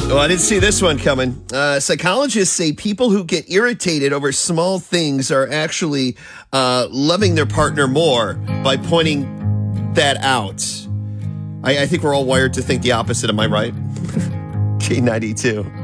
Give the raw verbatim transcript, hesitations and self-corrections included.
Oh, I didn't see this one coming. Uh, psychologists say people who get irritated over small things are actually uh, loving their partner more by pointing that out. I, I think we're all wired to think the opposite. Am I right? K ninety-two.